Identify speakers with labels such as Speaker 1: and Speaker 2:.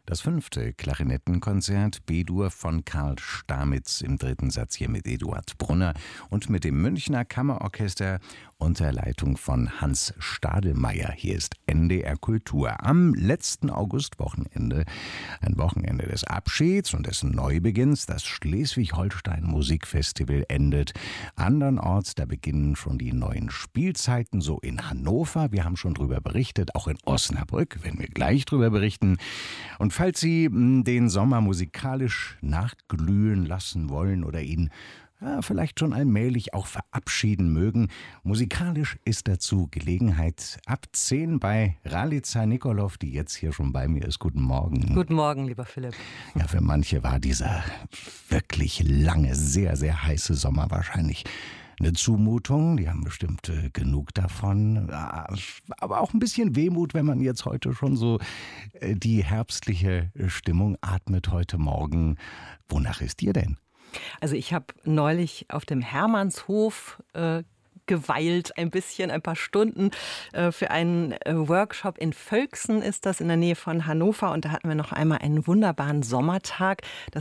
Speaker 1: Das 5. Klarinettenkonzert B-Dur von Karl Stamitz im 3. Satz hier mit Eduard Brunner und mit dem Münchner Kammerorchester unter Leitung von Hans Stadelmeier. Hier ist NDR Kultur. Am letzten Augustwochenende, ein Wochenende des Abschieds und des Neubeginns, das Schleswig-Holstein Musikfestival endet. Andernorts, da beginnen schon die neuen Spielzeiten, so in Hannover. Wir haben schon drüber berichtet, auch in Osnabrück, werden wir gleich drüber berichten. Und falls Sie den Sommer musikalisch nachglühen lassen wollen oder ihn vielleicht schon allmählich auch verabschieden mögen, musikalisch ist dazu Gelegenheit ab 10 bei Ralica Nikolov, die jetzt hier schon bei mir ist. Guten Morgen.
Speaker 2: Guten Morgen, lieber Philipp.
Speaker 1: Ja, für manche war dieser wirklich lange, sehr, sehr heiße Sommer wahrscheinlich eine Zumutung, die haben bestimmt genug davon, aber auch ein bisschen Wehmut, wenn man jetzt heute schon so die herbstliche Stimmung atmet heute Morgen. Wonach ist dir denn?
Speaker 2: Also ich habe neulich auf dem Hermannshof geweilt, ein paar Stunden für einen Workshop in Völksen ist das in der Nähe von Hannover und da hatten wir noch einmal einen wunderbaren Sommertag. Das